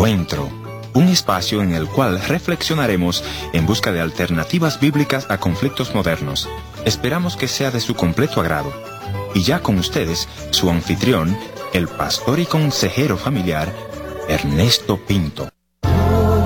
Encuentro, un espacio en el cual reflexionaremos en busca de alternativas bíblicas a conflictos modernos. Esperamos que sea de su completo agrado. Y ya con ustedes, su anfitrión, el pastor y consejero familiar, Ernesto Pinto.